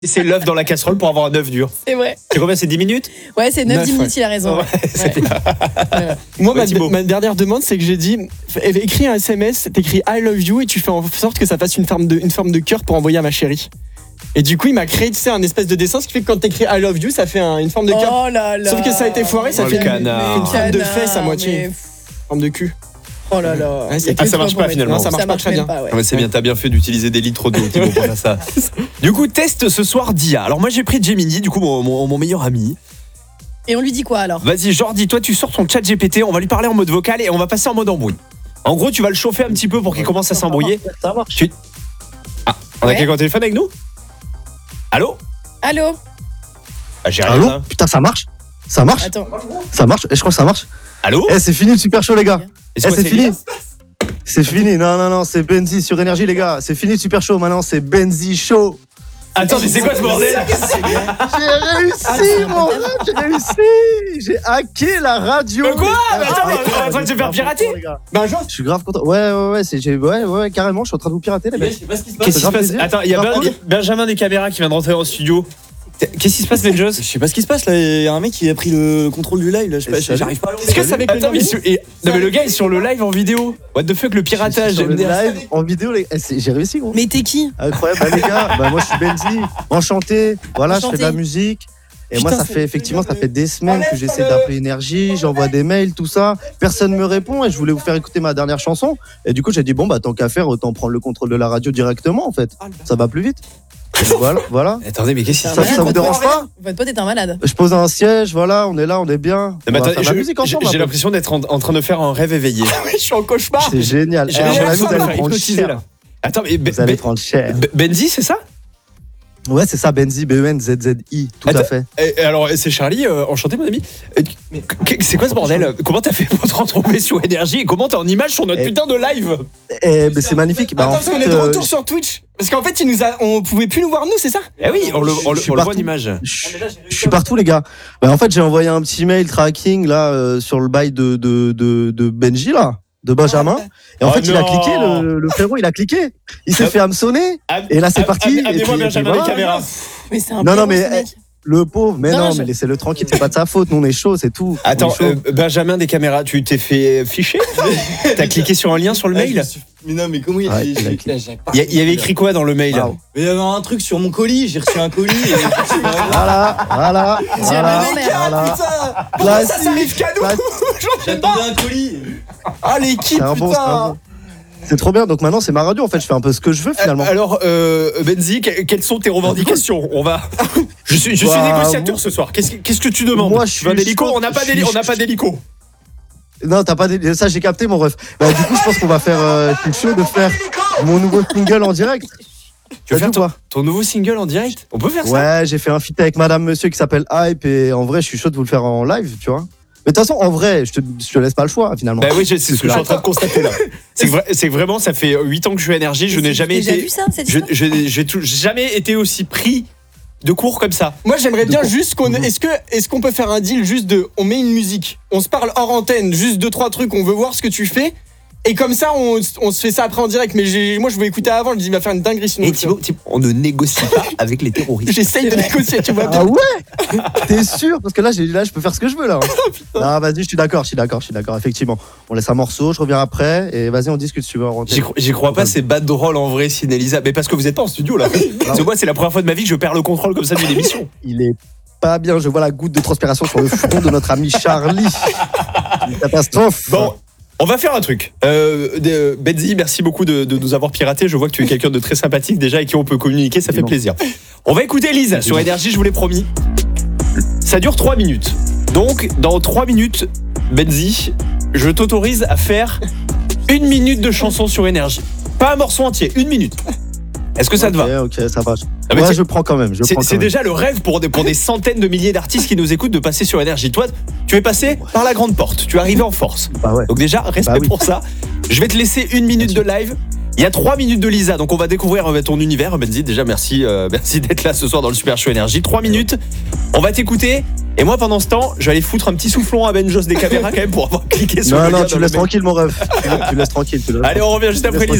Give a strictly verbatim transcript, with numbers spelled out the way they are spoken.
C'est l'œuf dans la casserole pour avoir un œuf dur. C'est vrai. C'est combien? C'est dix minutes? Ouais, c'est neuf dix Neuf, minutes, il a raison. Ouais, c'est bien. Moi, Ouais, ma, Thibaut. ma dernière demande, c'est que j'ai dit f- écris un S M S, t'écris I love you et tu fais en sorte que ça fasse une forme de, une forme de cœur pour envoyer à ma chérie. Et du coup, il m'a créé, tu sais, un espèce de dessin, ce qui fait que quand t'écris I love you, ça fait un- une forme de cœur. Oh là là. Sauf que ça a été foiré, ça Oh, fait le une, canard. une forme de Canard, fesse à moitié, mais- une forme de cul. Oh là là. Ouais, c'est- Il y a que Ah, ça toi marche pour pas, mettre- finalement. Non, ça marche pas très même bien. pas, ouais. Ouais, c'est bien, t'as bien fait d'utiliser des litres d'eau, Thibaut, pour faire ça. Du coup, test ce soir d'I A. Alors moi, j'ai pris Gemini, du coup, mon, mon, mon meilleur ami. Et on lui dit quoi alors? Vas-y, Jordi, toi, tu sors ton chat G P T, on va lui parler en mode vocal et on va passer en mode embrouille. En gros, tu vas le chauffer un petit peu pour qu'il commence à s'embrouiller. Ça marche. Tu- Ah, on a Ouais. quelqu'un au téléphone avec nous? Allô? Allô? Ah, j'ai rien. Allô hein. Putain, ça marche Ça marche Attends. Ça marche Et je crois que ça marche. Allô? Eh, c'est fini le super show, les gars. Est-ce Eh, que c'est fini. Elias C'est fini. Non, non, non, c'est Benzi sur Énergie, les gars. C'est fini le super show. Maintenant, c'est Benzi Show. Attends, mais c'est quoi ce bordel? J'ai Ah, réussi, c'est mon incroyable. rêve, j'ai réussi. J'ai hacké la radio. Euh, quoi les gars. Mais attends, Ah, mais on est en train de se faire grave pirater content, les gars. Ben, genre, Je suis grave content. Ouais, ouais, ouais, c'est, j'ai- ouais, ouais, carrément, je suis en train de vous pirater, les mecs. Qu'est-ce qui C'est se grave passe? plaisir. Attends, il y a Grave Ben- cool. Benjamin des caméras qui vient de rentrer en studio. Qu'est-ce qui se passe, Benjos? Je sais pas ce qui se passe là, il y a un mec qui a pris le contrôle du live là, je sais pas, Et salut. j'arrive pas à le est-ce que c'est avec le Attends, nom mais, de- sur- et- non, mais le gars est sur le live en vidéo. What the fuck, le piratage? Sur le M D R. live, en vidéo, les... eh, c'est- j'ai réussi, gros. Mais t'es qui? Incroyable, bah, les gars, bah, moi je suis Benzi, enchanté, voilà, je Enchanté. fais de la musique. Et Putain, moi, ça c'est- fait effectivement, ça fait des semaines que j'essaie d'appeler Énergie, j'envoie des mails, tout ça. Personne me répond et je voulais vous faire écouter ma dernière chanson. Et du coup, j'ai dit, bon, bah, tant qu'à faire, autant prendre le contrôle de la radio directement, en fait. Ça va plus vite. Et voilà, voilà. Attendez, mais qu'est-ce qui se Ça, passe? ça vous dérange pas? Votre pote est un malade. Je pose un siège, voilà, on est là, on est bien. Non, mais On va attends, faire de la je- musique j'ai ensemble. j'ai un peu. l'impression d'être en, en train de faire un rêve éveillé. je suis en cauchemar. C'est génial. J'ai Eh, à mon avis, l'impression vous de me allez faire prendre hypnotiser cher. là. Attends, mais Ben- Vous allez Ben- prendre cher. Ben- Benzi, c'est ça? Ouais, c'est ça, Benzi, B E N Z Z I, tout Attends. à fait. Et- et alors, c'est Charlie, euh, enchanté mon ami. Euh, qu- C'est quoi ce bordel? Comment t'as fait pour te retrouver sur Énergie et comment t'es en image sur notre Eh. putain de live? Eh, ben, c'est magnifique. Bah, Attends, en parce qu'on fait, est de euh, retour sur Twitch. Parce qu'en fait, il nous a, on pouvait plus nous voir nous, c'est ça? Eh oui, on le, on le- Je suis on le voit partout. d'image. Je je suis partout, les gars. Bah, en fait, j'ai envoyé un petit mail tracking là euh, sur le bail de, de, de, de Benji, là, de Benjamin. Et en Oh fait, il a non. cliqué, le, le frérot, il a cliqué. Il s'est fait hameçonner. Et là, c'est parti. Et Amenez-moi puis- Benjamin et des puis caméras. Mais c'est un Non, non, blaireau, mais- ce mec. Le pauvre, mais Non, non, non, mais je- laissez-le tranquille, c'est pas de sa faute. Nous, on est chaud, c'est tout. On Attends, est chaud. euh, Benjamin des caméras, tu t'es fait ficher? T'as cliqué sur un lien sur le Ah, je me mail? suis- Mais non, mais comment il Ouais, j'ai- il a j'ai- écrit. j'ai pas- Il y, a- il y avait écrit quoi dans le mail? Waouh. Mais il y avait un truc sur mon colis, j'ai reçu un colis et Voilà, voilà, J'ai voilà, le nom, merde. voilà. Pourquoi ça s'arrive qu'à nous? Classique. j'attendais un colis. Ah, l'équipe, C'est un bon, c'est un putain. bon. C'est trop bien. Donc maintenant, c'est ma radio. En fait, je fais un peu ce que je veux finalement. Alors, euh, Benzi, que- quelles sont tes revendications? On va. Je suis, je suis Bah, négociateur moi- ce soir. Qu'est-ce que, qu'est-ce que tu demandes? Moi, je Tu veux un suis hélico? chaud. On n'a pas Je d'hélico. suis- On n'a pas d'hélico. Non, t'as pas des... ça, j'ai capté mon ref. Bah, du coup, je pense qu'on va faire. Euh, je suis chaud de faire mon nouveau single en direct. Tu veux T'as faire dit ou pas Ton nouveau single en direct? On peut faire ça? Ouais, j'ai fait un feat avec Madame Monsieur qui s'appelle Hype et en vrai, je suis chaud de vous le faire en live, tu vois. Mais de toute façon, en vrai, je te, je te laisse pas le choix finalement. Bah oui, c'est ce que je suis en train de constater là. C'est que, vra- c'est que vraiment, ça fait huit ans que je suis à Énergie. Je n'ai jamais J'ai déjà été. vu ça, cette Je, histoire. je- j'ai tout- jamais été aussi pris de cours comme ça. Moi, j'aimerais bien De- juste qu'on. Est-ce que, est-ce qu'on peut faire un deal juste de. On met une musique, on se parle hors antenne, juste deux, trois trucs, on veut voir ce que tu fais. Et comme ça, on, on se fait ça après en direct. Mais j'ai- moi, je veux écouter avant, je dis, il va faire une dinguerie sinon. Et Thibaut, Thibaut, on ne négocie pas avec les terroristes. J'essaye de négocier, tu vois. Ah ouais. T'es sûr? Parce que là, j'ai, là, je peux faire ce que je veux là. Ah, vas-y, je suis d'accord, je suis d'accord, je suis d'accord. Effectivement, on laisse un morceau, je reviens après et vas-y, on discute si tu veux. en J'y, cro- j'y crois pas, c'est bad drôle en vrai, Sin Elisa. Mais parce que vous êtes pas en studio là. Parce que moi, c'est la première fois de ma vie que je perds le contrôle comme ça d'une émission. Il est pas bien. Je vois la goutte de transpiration sur le front de notre ami Charlie. Une catastrophe. Bon, on va faire un truc. Euh, de- Benzi, merci beaucoup de, de nous avoir piraté. Je vois que tu es quelqu'un de très sympathique déjà et qui on peut communiquer, ça fait Non. plaisir. On va écouter Lisa sur Énergie, je vous l'ai promis. Ça dure trois minutes. Donc, dans trois minutes, Benzi, je t'autorise à faire une minute de chanson sur Énergie. Pas un morceau entier, une minute. Est-ce que ça te va? Ok, ok, ça va. Ah, mais Ouais, c'est- je prends quand même. Je C'est prends quand c'est même. déjà le rêve pour des, pour des centaines de milliers d'artistes qui nous écoutent de passer sur Énergie. Toi, tu es passé par la grande porte. Tu es arrivé en force. Bah ouais. Donc déjà, respect Bah oui. pour ça. Je vais te laisser une minute de live. Il y a trois minutes de Lisa, donc on va découvrir euh, ton univers. Benzi, déjà merci, euh, merci d'être là ce soir dans le Super Show Énergie. Trois minutes, on va t'écouter. Et moi, pendant ce temps, je vais aller foutre un petit soufflon à Benjos des caméras quand même pour avoir cliqué sur Non, le lien non, dans tu le laisses mail. tranquille mon ref. Tu, tu laisses tranquille. Tu laisses Allez, on revient juste après Laisse-moi